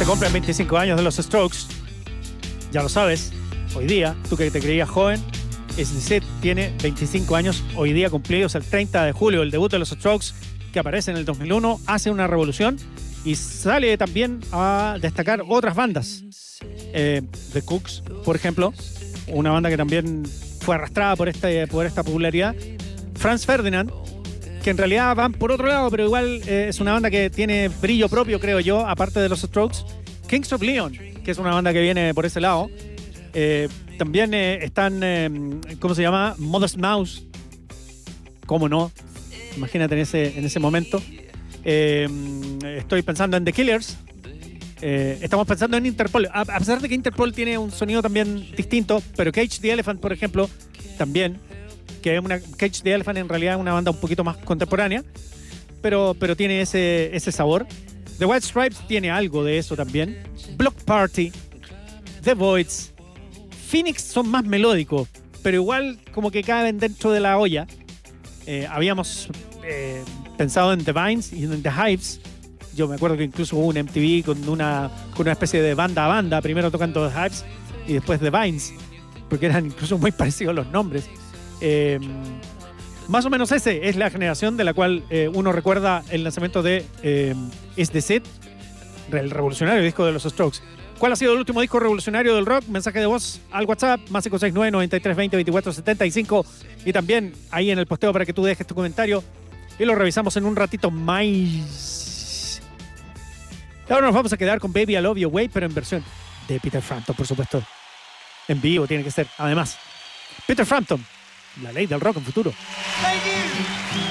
cumplen 25 años de los Strokes. Ya lo sabes, hoy día, tú que te creías joven, SDC tiene 25 años hoy día cumplidos el 30 de julio. El debut de los Strokes, que aparece en el 2001, hace una revolución y sale también a destacar otras bandas. The Cooks, por ejemplo, una banda que también fue arrastrada por esta popularidad. Franz Ferdinand, que en realidad van por otro lado, pero igual es una banda que tiene brillo propio, creo yo, aparte de los Strokes. Kings of Leon, que es una banda que viene por ese lado. También están, ¿cómo se llama? Modest Mouse. ¿Cómo no? Imagínate en ese momento. Estoy pensando en The Killers. Estamos pensando en Interpol. A pesar de que Interpol tiene un sonido también distinto, pero Cage the Elephant, por ejemplo, también. Que es Cage the Elephant en realidad es una banda un poquito más contemporánea, pero tiene ese sabor. The White Stripes tiene algo de eso también. Block Party, The Voids, Phoenix son más melódicos, pero igual como que caben dentro de la olla. Habíamos pensado en The Vines y en The Hives. Yo me acuerdo que incluso hubo un MTV con una especie de banda a banda, primero tocando The Hives y después The Vines, porque eran incluso muy parecidos los nombres. Más o menos ese es la generación de la cual uno recuerda el lanzamiento de Is This It, el revolucionario disco de los Strokes. ¿Cuál ha sido el último disco revolucionario del rock? Mensaje de voz al WhatsApp, más 569-9320-2475. Y también ahí en el posteo para que tú dejes tu comentario y lo revisamos en un ratito más. Ahora nos vamos a quedar con Baby I Love You Way, pero en versión de Peter Frampton, por supuesto. En vivo tiene que ser, además. Peter Frampton, la ley del rock en futuro. Thank you.